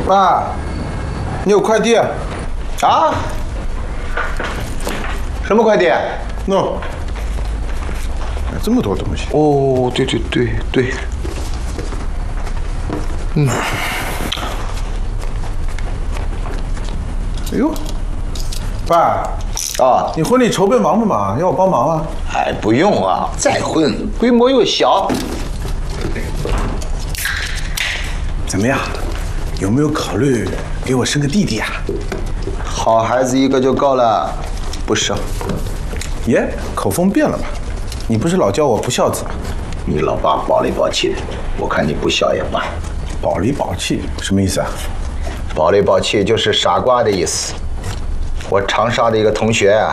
爸，你有快递啊？ 什么快递？ 喏，这么多东西。 哦，对。 哎呦，爸，你婚礼筹备忙不忙？要我帮忙啊？ 哎，不用啊，再婚规模又小。 怎么样？有没有考虑给我生个弟弟啊？ 好孩子一个就够了，不生。 耶，口风变了吧？你不是老叫我不孝子吗？ 你老爸宝里宝气的，我看你不孝也罢。 宝里宝气什么意思啊？ 宝里宝气就是傻瓜的意思。我长沙的一个同学啊，